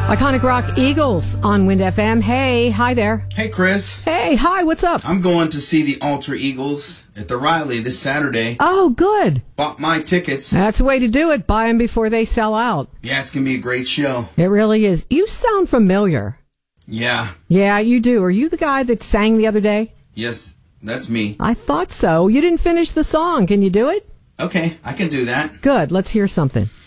Iconic Rock Eagles on Wind FM. Hey, hi there. Hey, Chris. Hey, hi, what's up? I'm going to see the Alter Eagles at the Riley this Saturday. Oh, good. Bought my tickets. That's the way to do it. Buy them before they sell out. Yeah, it's going to be a great show. It really is. You sound familiar. Yeah. Yeah, you do. Are you the guy that sang the other day? Yes, that's me. I thought so. You didn't finish the song. Can you do it? Okay, I can do that. Good. Let's hear something.